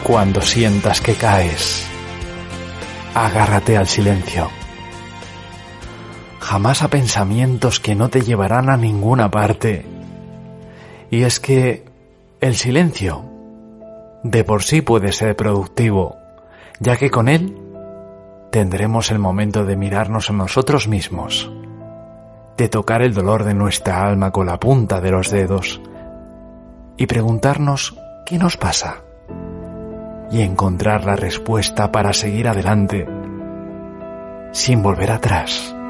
Cuando sientas que caes, agárrate al silencio. Jamás a pensamientos que no te llevarán a ninguna parte. Y es que el silencio de por sí puede ser productivo, ya que con él tendremos el momento de mirarnos a nosotros mismos, de tocar el dolor de nuestra alma con la punta de los dedos y preguntarnos qué nos pasa y encontrar la respuesta para seguir adelante sin volver atrás.